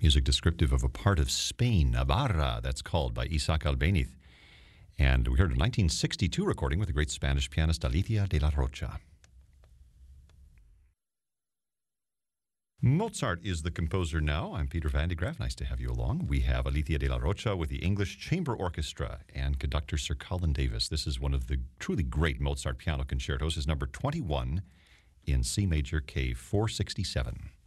Music descriptive of a part of Spain, Navarra, that's called, by Isaac Albéniz. And we heard a 1962 recording with the great Spanish pianist Alicia de la Rocha. Mozart is the composer now. I'm Peter Van de Graaff. Nice to have you along. We have Alicia de la Rocha with the English Chamber Orchestra and conductor Sir Colin Davis. This is one of the truly great Mozart piano concertos. It's number 21 in C major K 467.